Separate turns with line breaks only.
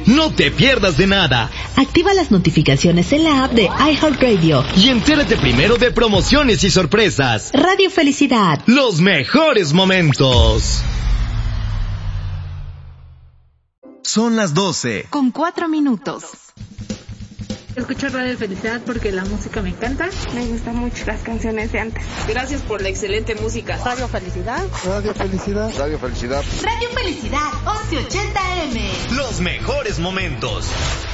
No te pierdas de nada.
Activa las notificaciones en la app de iHeartRadio
y entérate primero de promociones y sorpresas.
Radio Felicidad.
Los mejores momentos. Son las 12.
Con 4 minutos.
Escucho Radio Felicidad porque la música me encanta.
Me gustan mucho las canciones de antes.
Gracias por la excelente música.
Radio Felicidad.
Radio Felicidad.
Radio Felicidad.
Radio Felicidad 1180 AM.
Los mejores momentos.